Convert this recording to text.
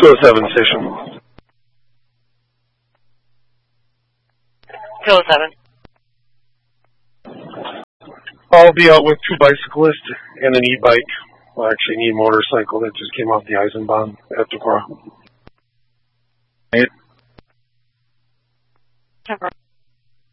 207 station. 207. I'll be out with 2 bicyclists and an e-bike. Well, actually, an e-motorcycle that just came off the Eisenbahn at Decorah. 10-4.